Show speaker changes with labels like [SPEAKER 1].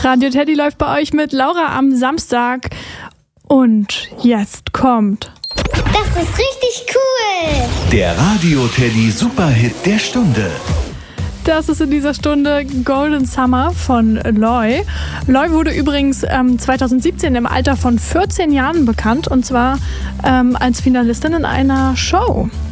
[SPEAKER 1] Radio Teddy läuft bei euch mit Laura am Samstag. Und jetzt kommt...
[SPEAKER 2] Das ist richtig cool!
[SPEAKER 3] Der Radio Teddy Superhit der Stunde.
[SPEAKER 1] Das ist in dieser Stunde Golden Summer von Loy. Loy wurde übrigens 2017 im Alter von 14 Jahren bekannt, und zwar als Finalistin in einer Show.